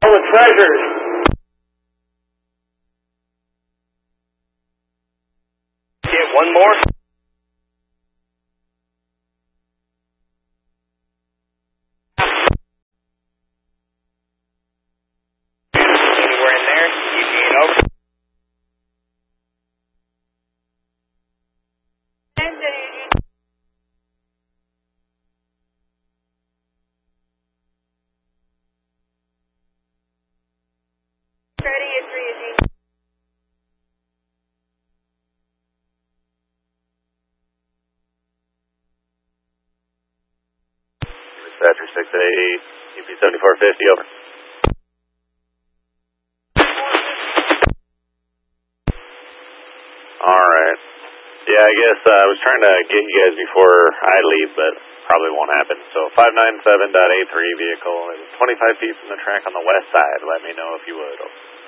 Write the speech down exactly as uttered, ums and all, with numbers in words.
Stolen treasures. Get one more. Anywhere in there? Eugene, over. Ready at three, Eugene. Dispatcher six eight, U P seventy-four fifty, over. Alright. Yeah, I guess uh, I was trying to get you guys before I leave, but probably won't happen. So five nine seven point eight three vehicle is twenty-five feet from the track on the west side. Let me know if you would. Over.